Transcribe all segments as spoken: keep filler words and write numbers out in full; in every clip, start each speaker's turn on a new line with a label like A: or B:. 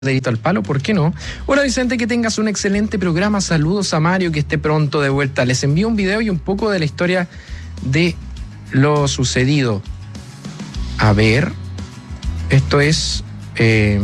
A: Dedito al palo, ¿por qué no? Hola Vicente, que tengas un excelente programa. Saludos a Mario, que esté pronto de vuelta. Les envío un video y un poco de la historia de lo sucedido. A ver, esto es eh,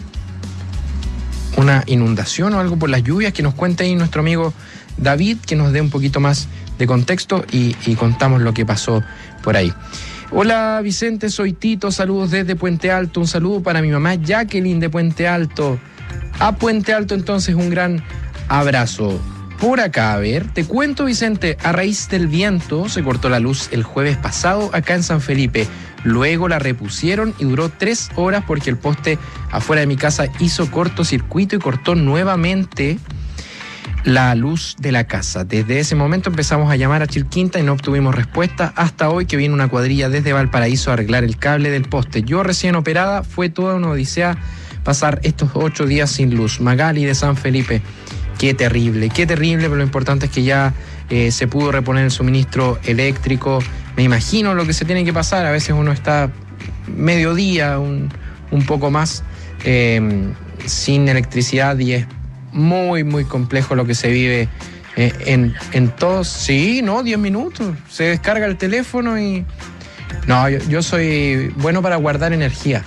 A: una inundación o algo por las lluvias, que nos cuente ahí nuestro amigo David, que nos dé un poquito más de contexto y, y contamos lo que pasó por ahí. Hola Vicente, soy Tito, saludos desde Puente Alto, un saludo para mi mamá Jacqueline de Puente Alto. A Puente Alto entonces un gran abrazo. Por acá, a ver, te cuento Vicente, a raíz del viento se cortó la luz el jueves pasado acá en San Felipe. Luego la repusieron y duró tres horas porque el poste afuera de mi casa hizo cortocircuito y cortó nuevamente la luz de la casa. Desde ese momento empezamos a llamar a Chilquinta y no obtuvimos respuesta hasta hoy, que vino una cuadrilla desde Valparaíso a arreglar el cable del poste. Yo recién operada, fue toda una odisea pasar estos ocho días sin luz. Magali de San Felipe, qué terrible, qué terrible, pero lo importante es que ya eh, se pudo reponer el suministro eléctrico. Me imagino lo que se tiene que pasar, a veces uno está mediodía, un, un poco más eh, sin electricidad y es muy, muy complejo lo que se vive eh, en, en todos. Sí, no, diez minutos. Se descarga el teléfono y... No, yo, yo soy bueno para guardar energía.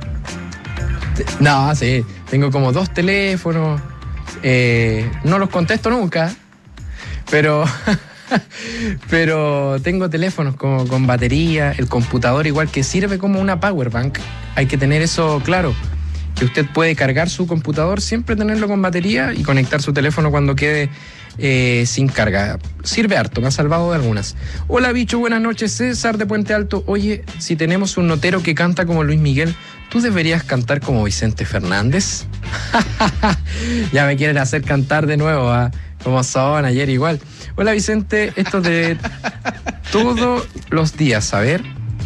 A: No, sí, tengo como dos teléfonos. Eh, no los contesto nunca, pero... pero tengo teléfonos con, con batería, el computador igual, que sirve como una power bank. Hay que tener eso claro, que usted puede cargar su computador, siempre tenerlo con batería y conectar su teléfono cuando quede eh, sin carga. Sirve harto, me ha salvado de algunas. Hola bicho, buenas noches, César de Puente Alto. Oye, si tenemos un notero que canta como Luis Miguel, ¿tú deberías cantar como Vicente Fernández? Ya me quieren hacer cantar de nuevo, ¿eh? Como son ayer igual. Hola Vicente, esto de todos los días, a ver.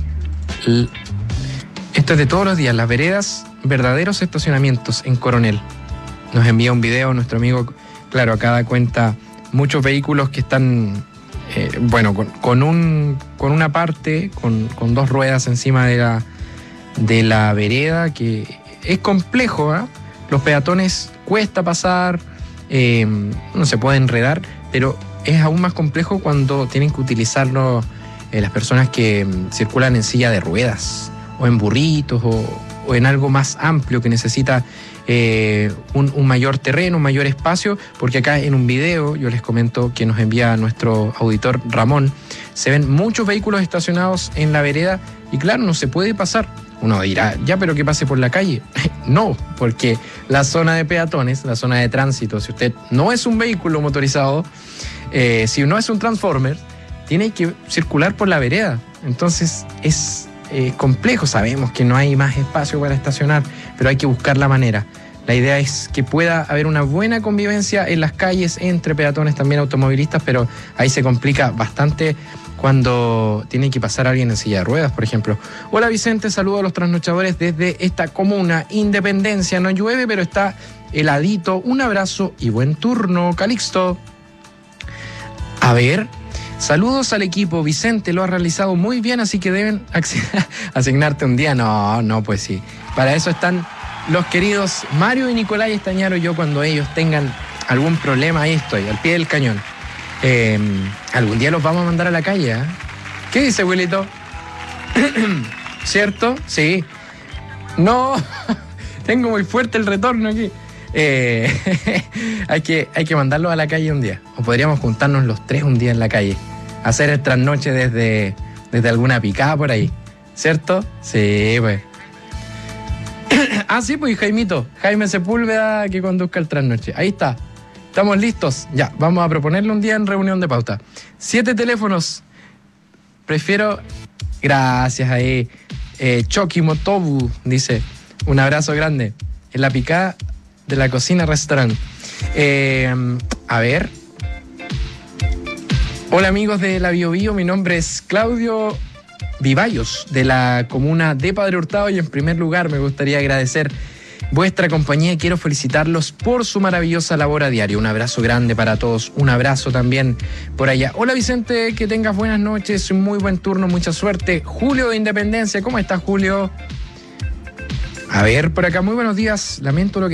A: Esto es de todos los días, las veredas, verdaderos estacionamientos en Coronel. Nos envía un video nuestro amigo, claro, acá da cuenta muchos vehículos que están, eh, bueno, con, con, un, con una parte, con, con dos ruedas encima de la, de la vereda, que es complejo, ¿eh? Los peatones cuesta pasar, eh, no se puede enredar, pero es aún más complejo cuando tienen que utilizarlo eh, las personas que eh, circulan en silla de ruedas, o en burritos, o, o en algo más amplio que necesita eh, un, un mayor terreno, un mayor espacio, porque acá en un video, yo les comento, que nos envía nuestro auditor Ramón, se ven muchos vehículos estacionados en la vereda y claro, no se puede pasar. Uno dirá, ya, pero que pase por la calle. No, porque la zona de peatones, la zona de tránsito, si usted no es un vehículo motorizado, eh, si no es un transformer, tiene que circular por la vereda. Entonces es eh, complejo, sabemos que no hay más espacio para estacionar, pero hay que buscar la manera. La idea es que pueda haber una buena convivencia en las calles entre peatones, también automovilistas, pero ahí se complica bastante cuando tiene que pasar alguien en silla de ruedas, por ejemplo. Hola Vicente, saludo a los trasnochadores desde esta comuna, Independencia. No llueve, pero está heladito. Un abrazo y buen turno, Calixto. A ver, saludos al equipo. Vicente lo ha realizado muy bien, así que deben asignarte un día. No, no, pues sí. Para eso están los queridos Mario y Nicolás Estañaro. Yo, cuando ellos tengan algún problema, ahí estoy, al pie del cañón. Eh, algún día los vamos a mandar a la calle, ¿eh? ¿Qué dice, abuelito? ¿Cierto? Sí. No, tengo muy fuerte el retorno aquí. Eh, hay que, hay que mandarlos a la calle un día. O podríamos juntarnos los tres un día en la calle. Hacer el trasnoche desde, desde alguna picada por ahí. ¿Cierto? Sí, pues. Ah, sí, pues, Jaimito. Jaime Sepúlveda, que conduzca el trasnoche. Ahí está. Estamos listos. Ya, vamos a proponerle un día en reunión de pauta. Siete teléfonos. Prefiero... Gracias ahí. Eh, Choki Motobu dice, un abrazo grande. En la picada de la cocina restaurant. Eh, a ver. Hola amigos de la Bio Bio, mi nombre es Claudio Vivallos, de la comuna de Padre Hurtado, y en primer lugar me gustaría agradecer vuestra compañía y quiero felicitarlos por su maravillosa labor a diario. Un abrazo grande para todos, un abrazo también por allá. Hola Vicente, que tengas buenas noches, un muy buen turno, mucha suerte. Julio de Independencia, ¿cómo estás, Julio? A ver, por acá, muy buenos días. Lamento lo que